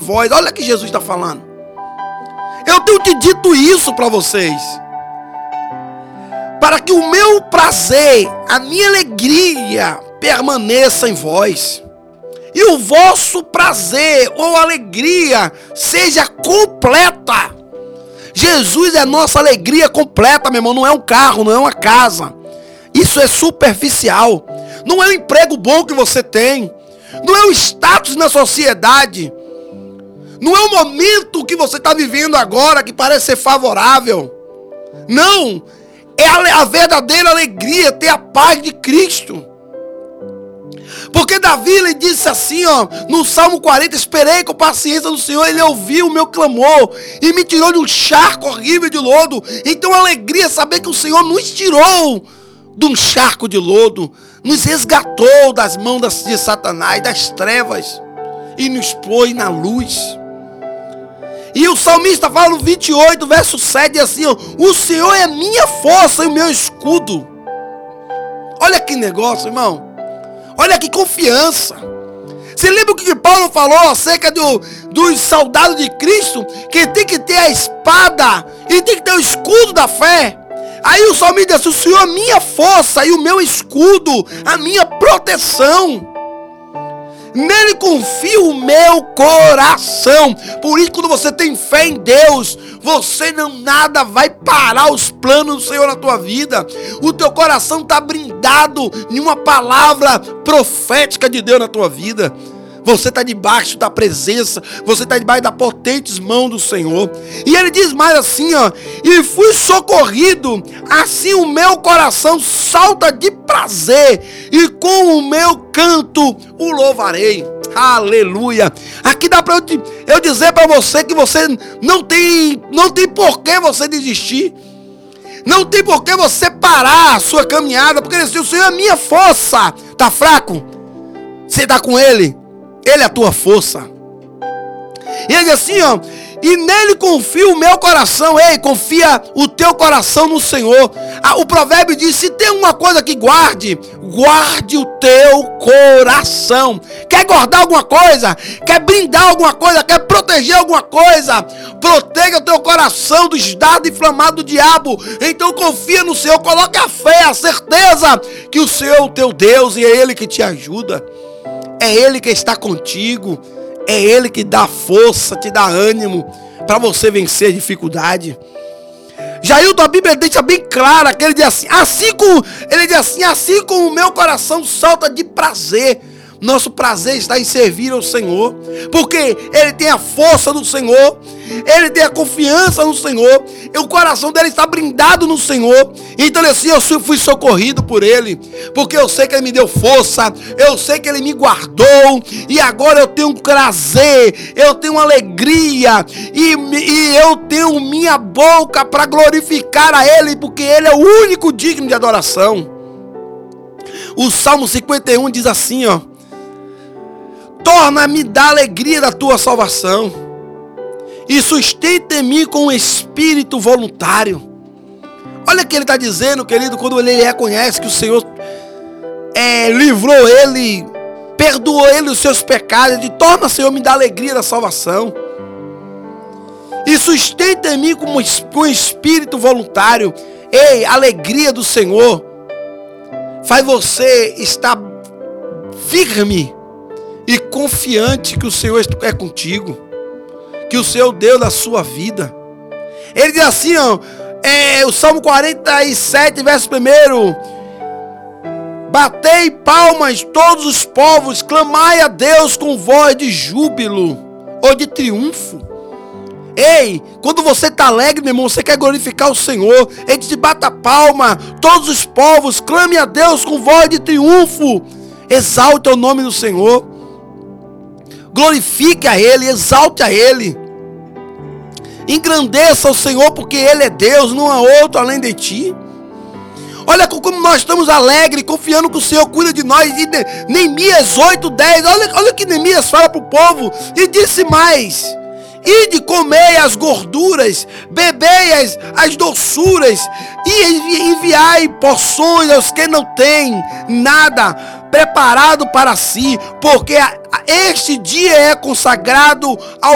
voz. Olha o que Jesus está falando. Eu tenho te dito isso para vocês, para que o meu prazer, a minha alegria permaneça em vós, e o vosso prazer ou alegria seja completa. Jesus é a nossa alegria completa, meu irmão. Não é um carro, não é uma casa. Isso é superficial. Não é o emprego bom que você tem. Não é o status na sociedade. Não é o momento que você está vivendo agora que parece ser favorável. Não. É a verdadeira alegria, ter a paz de Cristo. Porque Davi, ele disse assim, no Salmo 40, esperei com paciência no Senhor, ele ouviu o meu clamor e me tirou de um charco horrível de lodo. Então a alegria é saber que o Senhor nos tirou de um charco de lodo, nos resgatou das mãos de Satanás, das trevas, e nos pôs na luz. E o salmista fala no 28, verso 7, diz assim, o Senhor é minha força e o meu escudo. Olha que negócio, irmão. Olha que confiança. Você lembra o que Paulo falou acerca dos soldados de Cristo? Que tem que ter a espada e tem que ter o escudo da fé. Aí o salmista diz, o Senhor é minha força e o meu escudo, a minha proteção. Nele confio o meu coração. Por isso, quando você tem fé em Deus, nada vai parar os planos do Senhor na tua vida. O teu coração está blindado em uma palavra profética de Deus na tua vida. Você está debaixo da presença, você está debaixo da potentes mão do Senhor. E ele diz mais assim, e fui socorrido, assim o meu coração salta de prazer, e com o meu canto o louvarei. Aleluia. Aqui dá para eu dizer para você que você não tem por que você desistir. Não tem por que você parar a sua caminhada, porque ele diz, o Senhor é minha força. Está fraco? Você está com Ele? Ele é a tua força. E ele diz assim, e nele confia o meu coração. Ei, confia o teu coração no Senhor. O provérbio diz, se tem uma coisa que guarde o teu coração. Quer guardar alguma coisa? Quer blindar alguma coisa? Quer proteger alguma coisa? Proteja o teu coração dos dardos inflamados do diabo. Então confia no Senhor, coloque a fé, a certeza que o Senhor é o teu Deus e é Ele que te ajuda. É Ele que está contigo. É Ele que dá força, te dá ânimo para você vencer a dificuldade. Jailton, a Bíblia deixa bem clara que ele diz assim como o meu coração salta de prazer. Nosso prazer está em servir ao Senhor, porque Ele tem a força do Senhor, Ele tem a confiança no Senhor, e o coração dele está blindado no Senhor. Então assim, eu fui socorrido por Ele, porque eu sei que Ele me deu força, eu sei que Ele me guardou, e agora eu tenho um prazer, eu tenho alegria, e eu tenho minha boca para glorificar a Ele, porque Ele é o único digno de adoração. O Salmo 51 diz assim, torna-me da alegria da tua salvação e sustenta em mim com um espírito voluntário. Olha o que ele está dizendo, querido, quando ele reconhece que o Senhor livrou ele, perdoou ele os seus pecados. Ele diz, torna, Senhor, me da alegria da salvação e sustenta em mim com um espírito voluntário. Ei, a alegria do Senhor faz você estar firme e confiante que o Senhor é contigo, que o Senhor deu da sua vida. Ele diz assim, o Salmo 47, verso 1, batei palmas todos os povos, clamai a Deus com voz de júbilo ou de triunfo. Ei, quando você está alegre, meu irmão, você quer glorificar o Senhor, ele diz, bata palma, todos os povos, clame a Deus com voz de triunfo, exalte o nome do Senhor. Glorifique a Ele, exalte a Ele. Engrandeça o Senhor, porque Ele é Deus, não há outro além de ti. Olha como nós estamos alegres, confiando que o Senhor cuida de nós. E Neemias 8:10, olha o que Neemias fala para o povo. E disse mais, ide comei as gorduras, bebei as doçuras, e enviai porções aos que não têm nada preparado para si, porque este dia é consagrado ao